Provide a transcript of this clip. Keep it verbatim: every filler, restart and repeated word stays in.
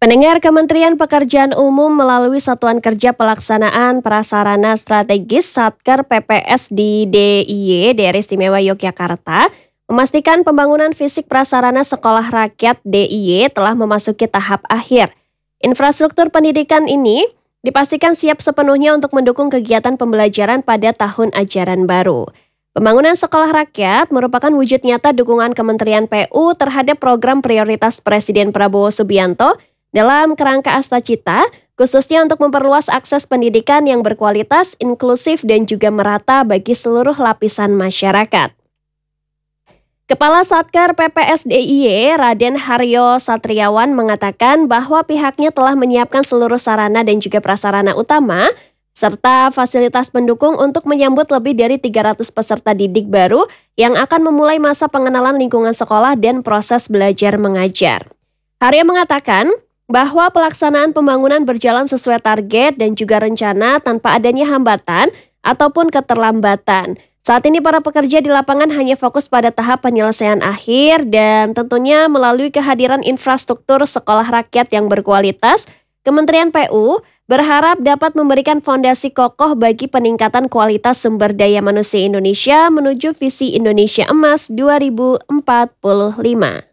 Pendengar, Kementerian Pekerjaan Umum melalui Satuan Kerja Pelaksanaan Prasarana Strategis Satker P P S di D I Y Daerah Istimewa Yogyakarta memastikan pembangunan fisik prasarana sekolah rakyat D I Y telah memasuki tahap akhir. Infrastruktur pendidikan ini dipastikan siap sepenuhnya untuk mendukung kegiatan pembelajaran pada tahun ajaran baru. Pembangunan sekolah rakyat merupakan wujud nyata dukungan Kementerian P U terhadap program prioritas Presiden Prabowo Subianto dalam kerangka Astacita, khususnya untuk memperluas akses pendidikan yang berkualitas, inklusif, dan juga merata bagi seluruh lapisan masyarakat. Kepala Satker P P S D I Y, Raden Haryo Satriawan, mengatakan bahwa pihaknya telah menyiapkan seluruh sarana dan juga prasarana utama, serta fasilitas pendukung untuk menyambut lebih dari tiga ratus peserta didik baru yang akan memulai masa pengenalan lingkungan sekolah dan proses belajar mengajar. Haryo mengatakan bahwa pelaksanaan pembangunan berjalan sesuai target dan juga rencana tanpa adanya hambatan ataupun keterlambatan. Saat ini para pekerja di lapangan hanya fokus pada tahap penyelesaian akhir dan tentunya melalui kehadiran infrastruktur sekolah rakyat yang berkualitas, Kementerian P U berharap dapat memberikan fondasi kokoh bagi peningkatan kualitas sumber daya manusia Indonesia menuju visi Indonesia Emas dua ribu empat puluh lima.